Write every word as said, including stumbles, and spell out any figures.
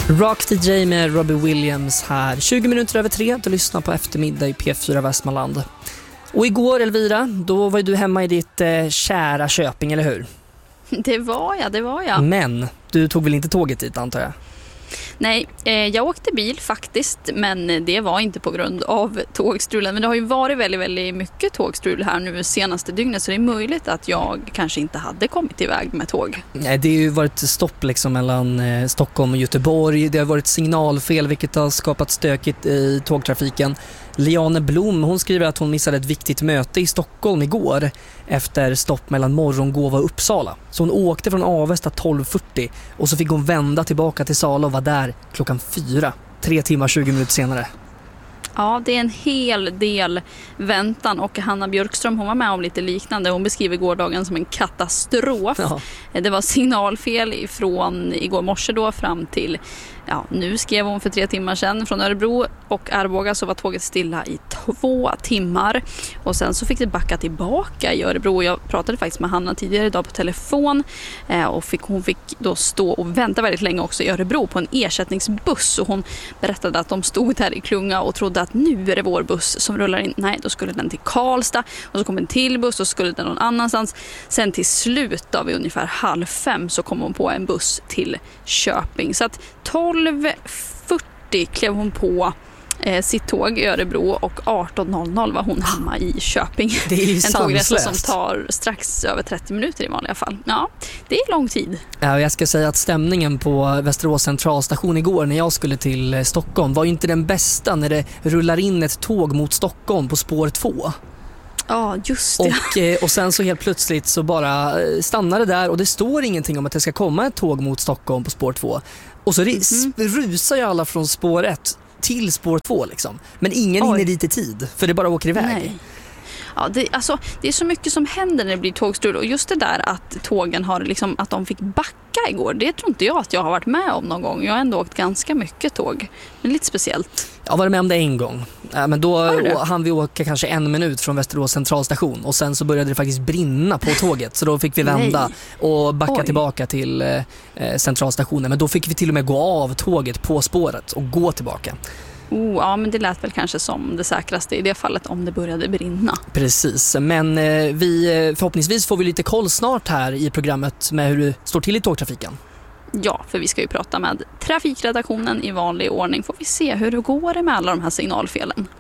Rock D J med Robbie Williams här. tjugo minuter över tre, du lyssnar på eftermiddag i P fyra Västmanland. Och igår, Elvira, då var du hemma i ditt eh, kära Köping, eller hur? Det var jag, det var jag. Men du tog väl inte tåget dit, antar jag? Nej, eh, jag åkte bil faktiskt, men det var inte på grund av tågstrulen. Men det har ju varit väldigt, väldigt mycket tågstrul här nu senaste dygnet, så det är möjligt att jag kanske inte hade kommit iväg med tåg. Nej, det har ju varit stopp liksom mellan eh, Stockholm och Göteborg. Det har varit signalfel, vilket har skapat stökigt i tågtrafiken. Liane Blom, hon skriver att hon missade ett viktigt möte i Stockholm igår efter stopp mellan Morgongåva och Uppsala. Så hon åkte från Avesta tolv fyrtio och så fick hon vända tillbaka till Sala och var där klockan fyra, tre timmar tjugo minuter senare. Ja, det är en hel del väntan, och Hanna Björkström, hon var med om lite liknande. Hon beskriver gårdagen som en katastrof. Ja. Det var signalfel från igår morse då fram till, ja, nu skrev hon för tre timmar sedan, från Örebro och Arboga så var tåget stilla i två timmar. Och sen så fick det backa tillbaka i Örebro. Jag pratade faktiskt med Hanna tidigare idag på telefon och fick, hon fick då stå och vänta väldigt länge också i Örebro på en ersättningsbuss. Och hon berättade att de stod där i klunga och trodde att nu är det vår buss som rullar in. Nej, då skulle den till Karlstad och så kom en till buss och skulle den någon annanstans. Sen till slut då, vid ungefär halv fem, så kom hon på en buss till Köping. Så att tolv fyrtio klev hon på eh, sitt tåg i Örebro och arton noll noll var hon hemma i Köping. Det är ju en tågresa som sanslöst. tar strax över trettio minuter i vanliga fall. Ja, det är lång tid. Ja, jag ska säga att stämningen på Västerås centralstation igår när jag skulle till Stockholm var ju inte den bästa när det rullar in ett tåg mot Stockholm på spår två. Ja, just det. Och, eh, och sen så helt plötsligt så bara stannar det där och det står ingenting om att det ska komma ett tåg mot Stockholm på spår två. Och så mm. rusar ju alla från spår ett till spår två liksom. Men ingen hinner dit i tid, för det bara åker iväg. Nej. Ja, det, alltså, det är så mycket som händer när det blir tågstrul. Och just det där att tågen har liksom, att de fick backa igår, det tror inte jag att jag har varit med om någon gång. Jag har ändå åkt ganska mycket tåg. Men lite speciellt. Jag var med om det en gång. Ja, men då hann vi åka kanske en minut från Västerås centralstation. Och sen så började det faktiskt brinna på tåget. Så då fick vi vända Nej. och backa Oj. tillbaka till eh, centralstationen. Men då fick vi till och med gå av tåget på spåret och gå tillbaka. Oh, ja, men det lät väl kanske som det säkraste i det fallet om det började brinna. Precis, men eh, vi, förhoppningsvis får vi lite koll snart här i programmet med hur det står till i tågtrafiken. Ja, för vi ska ju prata med trafikredaktionen i vanlig ordning. Får vi se hur det går med alla de här signalfelen.